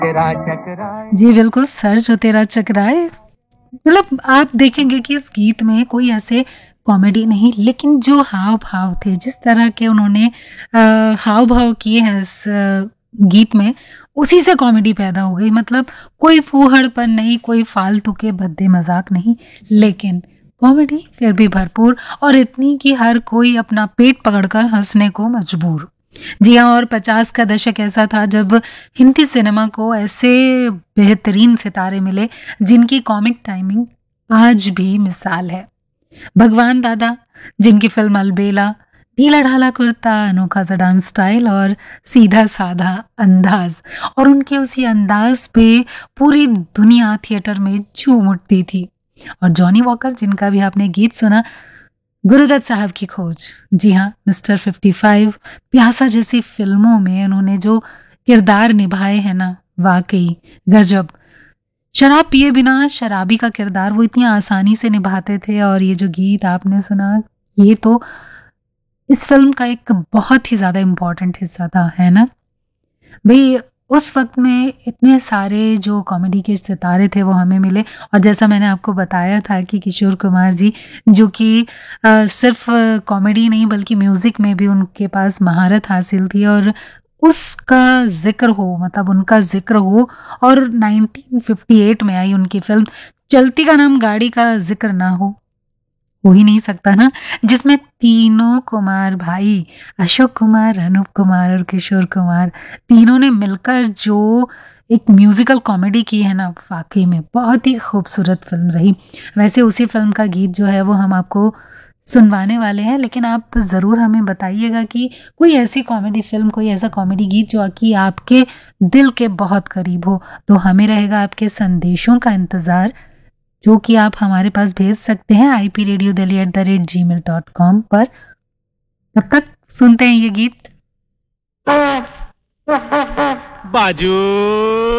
तेरा चकराए। जी बिल्कुल, सर जो तेरा चकराए, मतलब आप देखेंगे कि इस गीत में कोई ऐसे कॉमेडी नहीं, लेकिन जो हाव भाव थे, जिस तरह के उन्होंने हाव भाव किए हैं इस गीत में, उसी से कॉमेडी पैदा हो गई। मतलब कोई फूहड़पन नहीं, कोई फालतू के भद्दे मजाक नहीं, लेकिन कॉमेडी फिर भी भरपूर, और इतनी कि हर कोई अपना पेट पकड़कर हंसने को मजबूर। जी हाँ, और 50 का दशक ऐसा था जब हिंदी सिनेमा को ऐसे बेहतरीन सितारे मिले जिनकी कॉमिक टाइमिंग आज भी मिसाल है। भगवान दादा, जिनकी फिल्म अलबेला, ढीला ढाला कुर्ता, अनोखा सा डांस स्टाइल और सीधा साधा अंदाज, और उनके उसी अंदाज पे पूरी दुनिया थिएटर में झूम उठती थी। और जॉनी वॉकर, जिनका भी आपने गीत सुना, गुरुदत्त साहब की खोज, जी हाँ, मिस्टर 55, प्यासा जैसी फिल्मों में उन्होंने जो किरदार निभाए हैं ना, वाकई गजब। शराब पिए बिना शराबी का किरदार वो इतनी आसानी से निभाते थे, और ये जो गीत आपने सुना, ये तो इस फिल्म का एक बहुत ही ज़्यादा इम्पोर्टेंट हिस्सा था, है ना भाई। उस वक्त में इतने सारे जो कॉमेडी के सितारे थे वो हमें मिले, और जैसा मैंने आपको बताया था कि किशोर कुमार जी, जो कि सिर्फ कॉमेडी नहीं बल्कि म्यूज़िक में भी उनके पास महारत हासिल थी, और उसका ज़िक्र हो, मतलब उनका ज़िक्र हो, और 1958 में आई उनकी फ़िल्म चलती का नाम गाड़ी का ज़िक्र ना हो ही नहीं सकता ना, जिसमें तीनों कुमार भाई, अशोक कुमार, अनूप कुमार और किशोर कुमार, तीनों ने मिलकर जो एक म्यूजिकल कॉमेडी की है ना, वाकई में बहुत ही खूबसूरत फिल्म रही। वैसे उसी फिल्म का गीत जो है वो हम आपको सुनवाने वाले हैं, लेकिन आप ज़रूर हमें बताइएगा कि कोई ऐसी कॉमेडी फिल्म, कोई ऐसा कॉमेडी गीत जो कि आपके दिल के बहुत करीब हो। तो हमें रहेगा आपके संदेशों का इंतज़ार, जो कि आप हमारे पास भेज सकते हैं ipradiodelhi@gmail.com पर। तब तक सुनते हैं ये गीत। बाजू